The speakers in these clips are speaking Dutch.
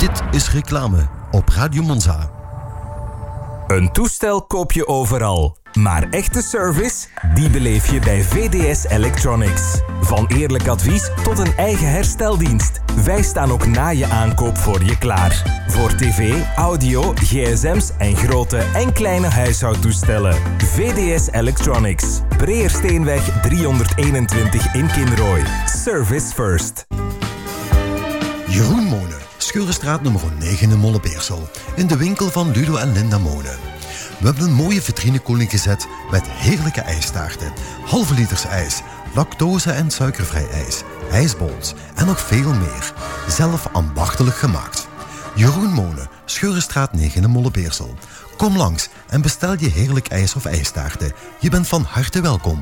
Dit is reclame op Radio Monza. Een toestel koop je overal. Maar echte service, die beleef je bij VDS Electronics. Van eerlijk advies tot een eigen hersteldienst. Wij staan ook na je aankoop voor je klaar. Voor tv, audio, gsm's en grote en kleine huishoudtoestellen. VDS Electronics. Breersteenweg 321 in Kinrooi. Service first. Jeroen Monen, Scheurenstraat nummer 9 in Mollebeersel. In de winkel van Ludo en Linda Monen. We hebben een mooie vitrinekoeling gezet met heerlijke ijstaarten, halve liters ijs, lactose- en suikervrij ijs, ijsbols en nog veel meer. Zelf ambachtelijk gemaakt. Jeroen Monen, Scheurenstraat 9 in Mollebeersel. Kom langs en bestel je heerlijk ijs of ijstaarten. Je bent van harte welkom.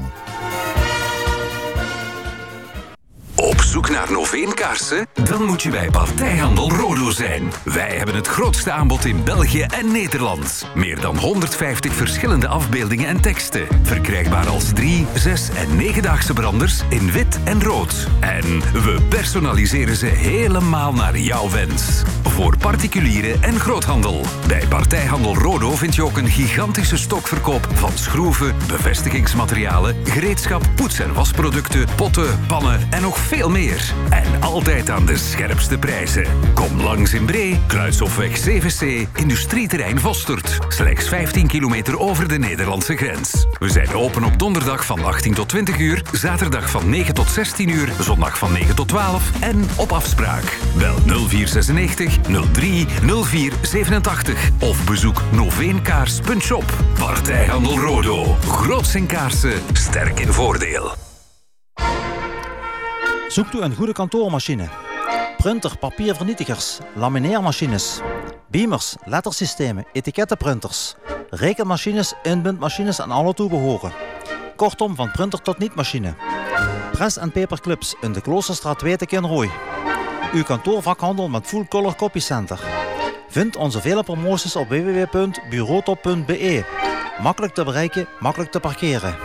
Op zoek naar Noveenkaarsen? Dan moet je bij Partijhandel Rodo zijn. Wij hebben het grootste aanbod in België en Nederland. Meer dan 150 verschillende afbeeldingen en teksten. Verkrijgbaar als 3, 6 en 9-daagse branders in wit en rood. En we personaliseren ze helemaal naar jouw wens. Voor particulieren en groothandel. Bij Partijhandel Rodo vind je ook een gigantische stokverkoop van schroeven, bevestigingsmaterialen, gereedschap, poets- en wasproducten, potten, pannen en nog veel meer. En altijd aan de scherpste prijzen. Kom langs in Bree, Kruishofweg 7C, Industrieterrein Vostert. Slechts 15 kilometer over de Nederlandse grens. We zijn open op donderdag van 18 tot 20 uur, zaterdag van 9 tot 16 uur, zondag van 9 tot 12 en op afspraak. Bel 0496 03 04 87 of bezoek noveenkaars.shop. Partijhandel Rodo. Groots in kaarsen, sterk in voordeel. Zoekt u een goede kantoormachine? Printer, papiervernietigers, lamineermachines, beamers, lettersystemen, etikettenprinters, rekenmachines, inbindmachines en alle toebehoren. Kortom, van printer tot niet-machine. Press en paperclips in de Kloosterstraat 2 te Kinrooi. Uw kantoorvakhandel met Full Color Copy Center. Vind onze vele promoties op www.bureautop.be. Makkelijk te bereiken, makkelijk te parkeren.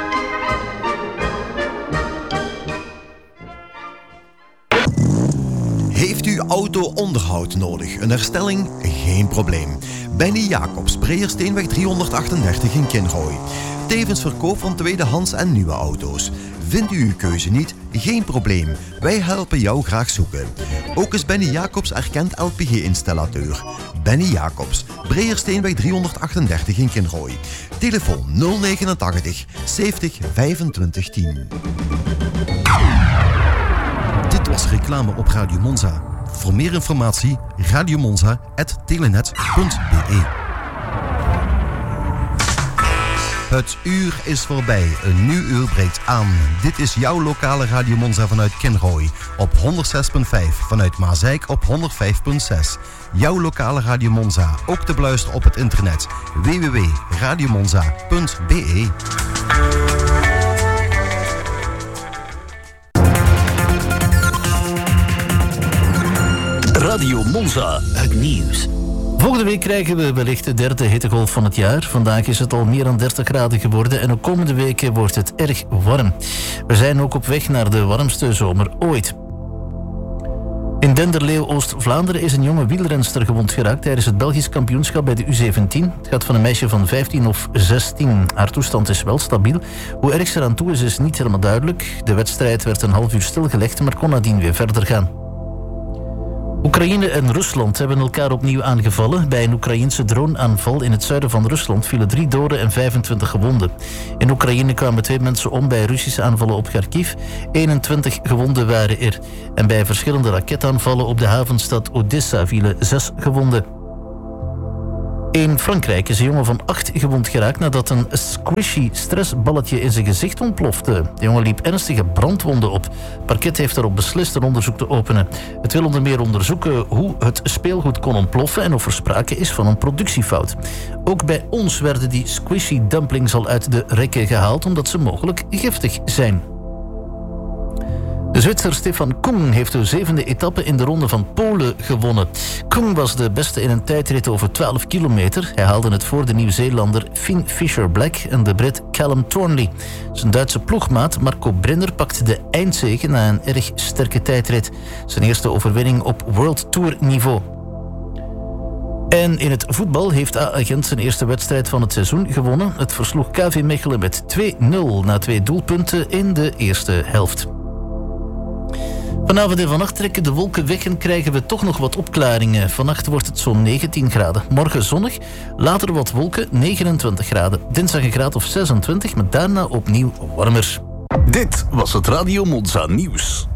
Heeft u auto-onderhoud nodig? Een herstelling? Geen probleem. Benny Jacobs, Breersteenweg 338 in Kinrooi. Tevens verkoop van tweedehands en nieuwe auto's. Vindt u uw keuze niet? Geen probleem. Wij helpen jou graag zoeken. Ook is Benny Jacobs erkend LPG-installateur. Benny Jacobs, Breersteenweg 338 in Kinrooi. Telefoon 089 70 25 10. Dit was reclame op Radio Monza. Voor meer informatie radiomonza@telenet.be. Het uur is voorbij. Een nieuw uur breekt aan. Dit is jouw lokale Radio Monza vanuit Kinrooi. Op 106.5. Vanuit Maasijk op 105.6. Jouw lokale Radio Monza. Ook te beluisteren op het internet. www.radiomonza.be. Radio Monza, het nieuws. Volgende week krijgen we wellicht de derde hittegolf van het jaar. Vandaag is het al meer dan 30 graden geworden en ook komende weken wordt het erg warm. We zijn ook op weg naar de warmste zomer ooit. In Denderleeuw, Oost-Vlaanderen, is een jonge wielrenster gewond geraakt tijdens het Belgisch kampioenschap bij de U17. Het gaat van een meisje van 15 of 16. Haar toestand is wel stabiel. Hoe erg ze eraan toe is niet helemaal duidelijk. De wedstrijd werd een half uur stilgelegd, maar kon nadien weer verder gaan. Oekraïne en Rusland hebben elkaar opnieuw aangevallen. Bij een Oekraïense droneaanval in het zuiden van Rusland vielen 3 doden en 25 gewonden. In Oekraïne kwamen 2 mensen om bij Russische aanvallen op Kharkiv. 21 gewonden waren er. En bij verschillende raketaanvallen op de havenstad Odessa vielen 6 gewonden. In Frankrijk is een jongen van 8 gewond geraakt nadat een squishy stressballetje in zijn gezicht ontplofte. De jongen liep ernstige brandwonden op. Parket heeft daarop beslist een onderzoek te openen. Het wil onder meer onderzoeken hoe het speelgoed kon ontploffen en of er sprake is van een productiefout. Ook bij ons werden die squishy dumplings al uit de rekken gehaald omdat ze mogelijk giftig zijn. De Zwitser Stefan Kung heeft de 7e etappe in de Ronde van Polen gewonnen. Kung was de beste in een tijdrit over 12 kilometer. Hij haalde het voor de Nieuw-Zeelander Finn Fisher-Black en de Brit Callum Thornley. Zijn Duitse ploegmaat Marco Brenner pakte de eindzege na een erg sterke tijdrit. Zijn eerste overwinning op World Tour niveau. En in het voetbal heeft AA Gent zijn eerste wedstrijd van het seizoen gewonnen. Het versloeg KV Mechelen met 2-0 na 2 doelpunten in de eerste helft. Vanavond en vannacht trekken de wolken weg en krijgen we toch nog wat opklaringen. Vannacht wordt het zo'n 19 graden. Morgen zonnig, later wat wolken, 29 graden. Dinsdag een graad of 26, maar daarna opnieuw warmer. Dit was het Radio Monza Nieuws.